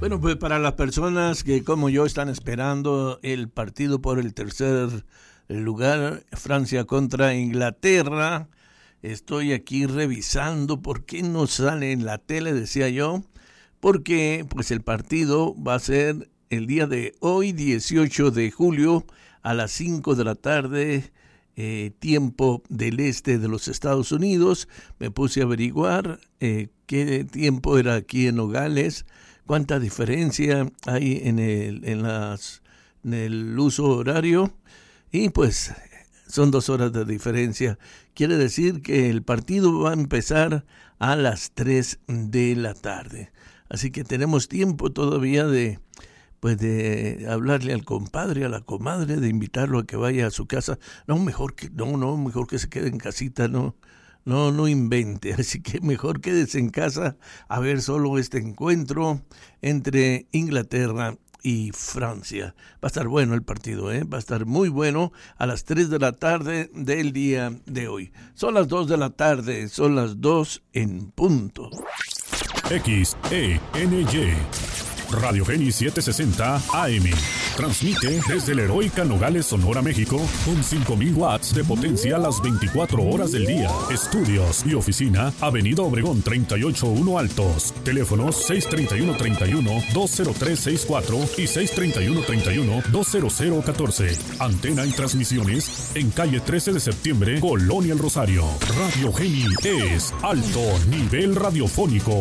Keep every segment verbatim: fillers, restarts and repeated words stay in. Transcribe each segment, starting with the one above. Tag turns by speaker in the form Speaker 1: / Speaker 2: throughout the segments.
Speaker 1: Bueno, pues para las personas que como yo están esperando el partido por el tercer lugar, Francia contra Inglaterra, estoy aquí revisando por qué no sale en la tele, decía yo, porque pues el partido va a ser el día de hoy, dieciocho de julio, a las cinco de la tarde, eh, tiempo del este de los Estados Unidos. Me puse a averiguar eh, qué tiempo era aquí en Nogales, cuánta diferencia hay en el, en las, en el uso horario, y pues son dos horas de diferencia. Quiere decir que el partido va a empezar a las tres de la tarde. Así que tenemos tiempo todavía de, pues de hablarle al compadre, a la comadre, de invitarlo a que vaya a su casa. No, mejor que, no, no, mejor que se quede en casita, no. No, no invente, así que mejor quédese en casa a ver solo este encuentro entre Inglaterra y Francia. Va a estar bueno el partido, ¿eh? Va a estar muy bueno a las tres de la tarde del día de hoy. Son las dos de la tarde, son las dos en punto.
Speaker 2: X E N Y Radio Génis setecientos sesenta A M. Transmite desde la heroica Nogales, Sonora, México, con cinco mil watts de potencia las veinticuatro horas del día. Estudios y oficina, Avenida Obregón treinta y ocho uno Altos. Teléfonos seis treinta y uno treinta y uno dos cero tres sesenta y cuatro y seis treinta y uno treinta y uno dos cero cero catorce. Antena y transmisiones en calle trece de septiembre, Colonia El Rosario. Radio Génis es alto nivel radiofónico.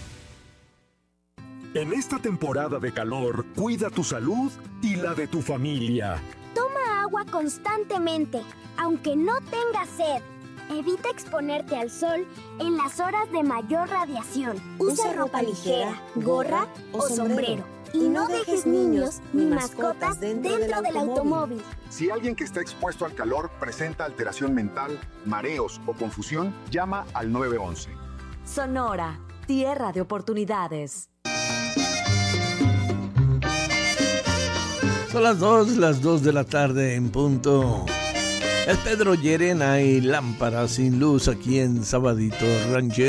Speaker 3: En esta temporada de calor, cuida tu salud y la de tu familia.
Speaker 4: Toma agua constantemente, aunque no tengas sed. Evita exponerte al sol en las horas de mayor radiación. Usa ropa ligera, gorra o sombrero. Y no dejes niños ni mascotas dentro del automóvil.
Speaker 5: Si alguien que está expuesto al calor presenta alteración mental, mareos o confusión, llama al nueve once.
Speaker 6: Sonora, tierra de oportunidades.
Speaker 1: Son las dos, las dos de la tarde en punto. Es Pedro Llerena y Lámpara sin luz aquí en Sabadito Rancher.